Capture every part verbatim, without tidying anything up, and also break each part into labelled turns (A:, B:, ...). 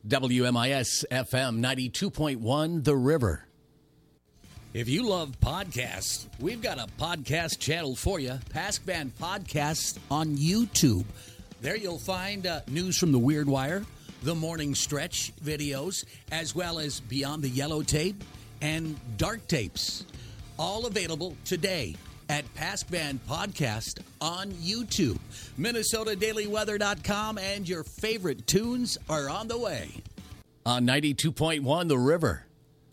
A: W M I S F M ninety-two point one, The River. If you love podcasts, we've got a podcast channel for you, Pask Van Podcasts on YouTube. There you'll find uh, news from the Weird Wire, the Morning Stretch videos, as well as Beyond the Yellow Tape and Dark Tapes. All available today at Pask Van Podcast on YouTube. Minnesota Daily Weather dot com, and your favorite tunes are on the way. On ninety-two point one, The River.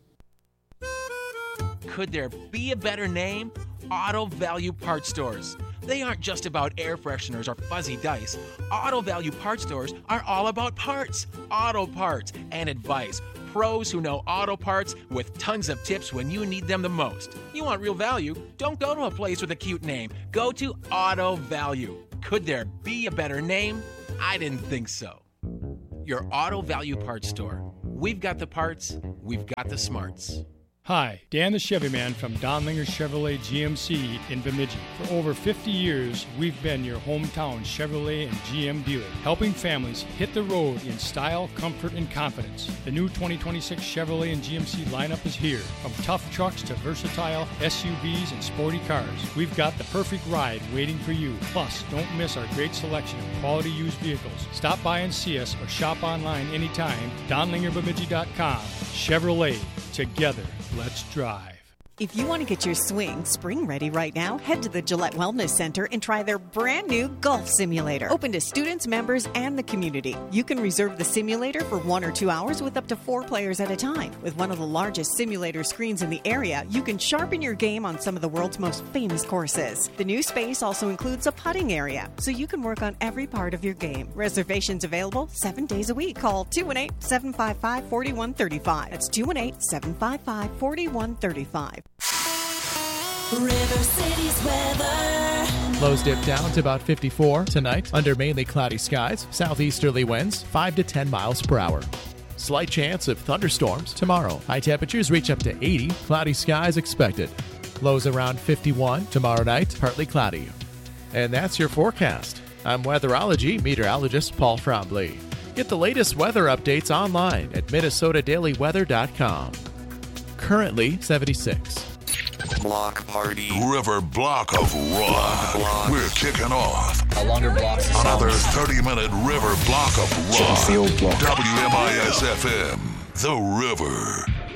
B: Could there be a better name? Auto Value Parts Stores. They aren't just about air fresheners or fuzzy dice. Auto Value Parts Stores are all about parts, auto parts, and advice. Pros who know auto parts with tons of tips when you need them the most. You want real value? Don't go to a place with a cute name. Go to Auto Value. Could there be a better name? I didn't think so. Your Auto Value Parts Store. We've got the parts, we've got the smarts.
C: Hi, Dan the Chevy Man from Donlinger Chevrolet G M C in Bemidji. For over fifty years, we've been your hometown Chevrolet and G M dealer, helping families hit the road in style, comfort, and confidence. The new twenty twenty-six Chevrolet and G M C lineup is here. From tough trucks to versatile S U Vs and sporty cars, we've got the perfect ride waiting for you. Plus, don't miss our great selection of quality used vehicles. Stop by and see us or shop online anytime. Donlinger Bemidji dot com. Chevrolet. Together, let's drive.
D: If you want to get your swing spring ready right now, head to the Gillette Wellness Center and try their brand new golf simulator. Open to students, members, and the community. You can reserve the simulator for one or two hours with up to four players at a time. With one of the largest simulator screens in the area, you can sharpen your game on some of the world's most famous courses. The new space also includes a putting area, so you can work on every part of your game. Reservations available seven days a week. Call two one eight, seven five five, four one three five. That's two one eight, seven five five, four one three five.
E: River City's weather.
F: Lows dip down to about fifty-four tonight under mainly cloudy skies. Southeasterly winds five to ten miles per hour. Slight chance of thunderstorms tomorrow. High temperatures reach up to eighty. Cloudy skies expected. Lows around fifty-one tomorrow night, partly cloudy. And that's your forecast. I'm weatherology meteorologist Paul Frombley. Get the latest weather updates online at Minnesota Daily Weather dot com. Currently seventy-six.
G: Block party.
H: River Block of Rock.
G: Block.
H: We're kicking off.
G: A longer block.
H: Another thirty-minute River Block of Rock.
G: Block.
H: W M I S F M. The River.